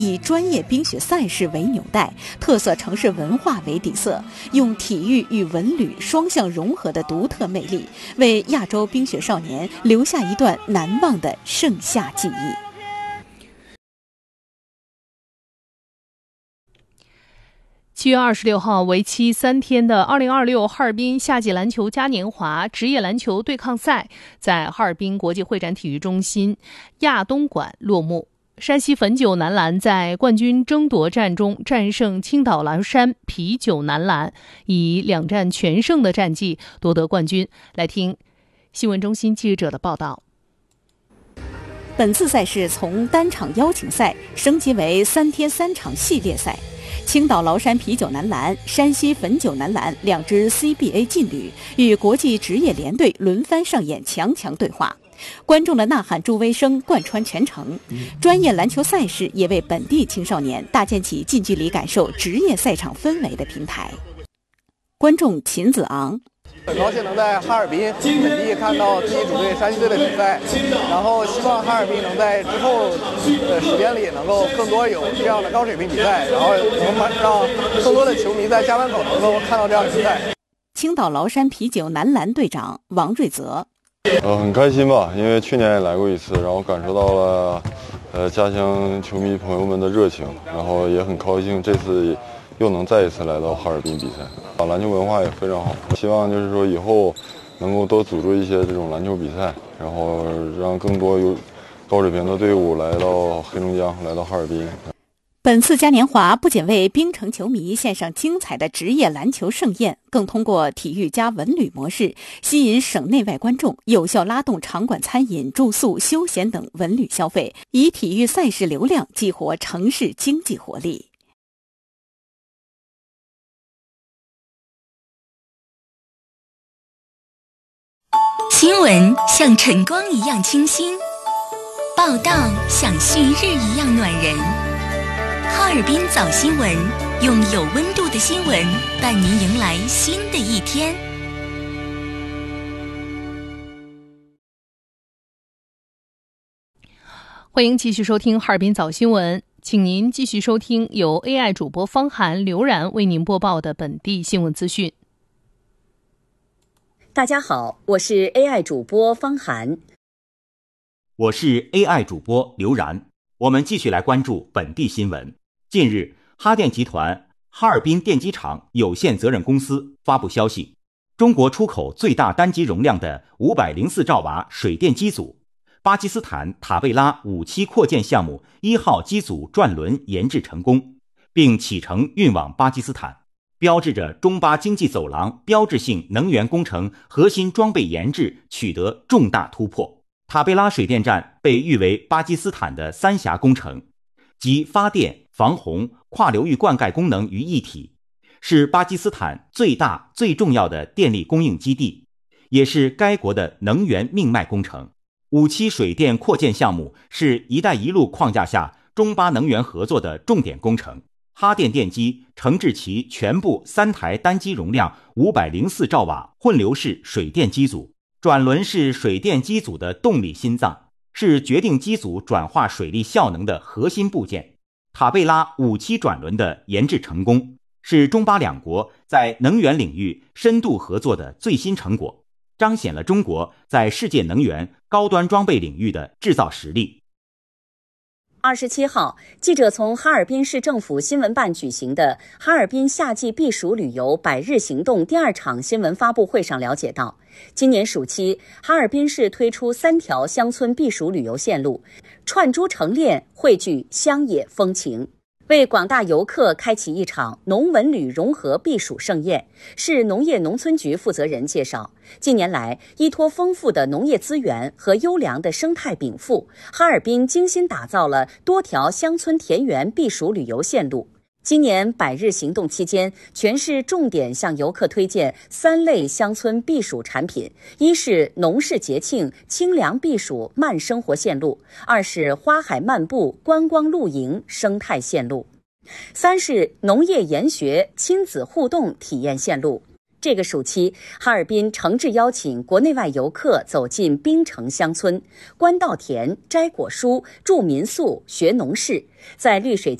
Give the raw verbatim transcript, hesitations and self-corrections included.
以专业冰雪赛事为纽带，特色城市文化为底色，用体育与文旅双向融合的独特魅力，为亚洲冰雪少年留下一段难忘的盛夏记忆。 七月二十六号，为期三天的二零二六哈尔滨夏季篮球嘉年华职业篮球对抗赛在哈尔滨国际会展体育中心亚东馆落幕。山西汾酒男篮在冠军争夺战中战胜青岛崂山啤酒男篮，以两战全胜的战绩夺得冠军。来听新闻中心记者的报道。 本次赛事从单场邀请赛升级为三天三场系列赛。青岛崂山啤酒男篮、山西汾酒男篮两支 C B A 劲旅与国际职业联队轮番上演强强对话，观众的呐喊助威声贯穿全程。专业篮球赛事也为本地青少年搭建起近距离感受职业赛场氛围的平台。观众秦子昂。 很高兴能在哈尔滨本地看到自己主队山西队的比赛，然后希望哈尔滨能在之后的时间里能够更多有这样的高水平比赛，然后能让更多的球迷在家门口能够看到这样的比赛。 青岛崂山啤酒男篮队长王瑞泽， 呃，很开心吧，因为去年也来过一次，然后感受到了呃家乡球迷朋友们的热情，然后也很高兴这次又能再一次来到哈尔滨比赛。篮球文化也非常好，希望就是说以后能够多组织一些这种篮球比赛，然后让更多有高水平的队伍来到黑龙江，来到哈尔滨。 本次嘉年华不仅为冰城球迷献上精彩的职业篮球盛宴，更通过体育加文旅模式吸引省内外观众，有效拉动场馆餐饮、住宿、休闲等文旅消费，以体育赛事流量激活城市经济活力。 新闻像晨光一样清新，报道像旭日一样暖人。哈尔滨早新闻，用有温度的新闻伴您迎来新的一天。 欢迎继续收听哈尔滨早新闻，请您继续收听由 A I 主播方涵、刘然为您播报的本地新闻资讯。 大家好，我是 A I 主播方涵， 我是 A I 主播刘然。我们继续来关注本地新闻。近日，哈电集团哈尔滨电机厂有限责任公司发布消息，中国出口最大单机容量的五百零四兆瓦水电机组，巴基斯坦塔贝拉五期扩建项目一号机组转轮研制成功，并启程运往巴基斯坦，标志着中巴经济走廊标志性能源工程核心装备研制取得重大突破。塔贝拉水电站被誉为巴基斯坦的三峡工程，集发电、防洪、跨流域灌溉功能于一体，是巴基斯坦最大最重要的电力供应基地，也是该国的能源命脉工程。五期水电扩建项目是一带一路框架下中巴能源合作的重点工程。哈电电机承制其全部三台单机容量五百零四兆瓦混流式水电机组，转轮式水电机组的动力心脏，是决定机组转化水力效能的核心部件。塔贝拉五期转轮的研制成功，是中巴两国在能源领域深度合作的最新成果，彰显了中国在世界能源高端装备领域的制造实力。 二十七号，记者从哈尔滨市政府新闻办举行的哈尔滨夏季避暑旅游百日行动第二场新闻发布会上了解到，今年暑期，哈尔滨市推出三条乡村避暑旅游线路，串珠成链，汇聚乡野风情，为广大游客开启一场农文旅融合避暑盛宴。市农业农村局负责人介绍，近年来依托丰富的农业资源和优良的生态禀赋，哈尔滨精心打造了多条乡村田园避暑旅游线路。今年百日行动期间，全市重点向游客推荐三类乡村避暑产品：一是农事节庆清凉避暑慢生活线路，二是花海漫步观光露营生态线路，三是农业研学亲子互动体验线路。 这个暑期，哈尔滨诚挚邀请国内外游客走进滨城乡村，观稻田、摘果蔬、住民宿、学农事，在绿水